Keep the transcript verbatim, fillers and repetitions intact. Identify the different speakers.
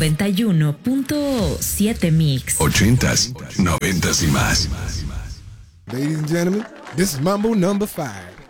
Speaker 1: noventa y uno punto siete Mix.
Speaker 2: Ochentas, noventas y más.
Speaker 3: Ladies and gentlemen, this is Mambo number five.